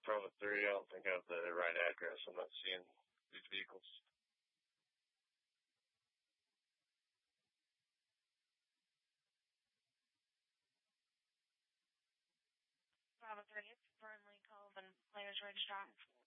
Bravo 3. I don't think I have the right address. I'm not seeing these vehicles. Bravo 3, it's Burnley Cove and Players Ridge Drive.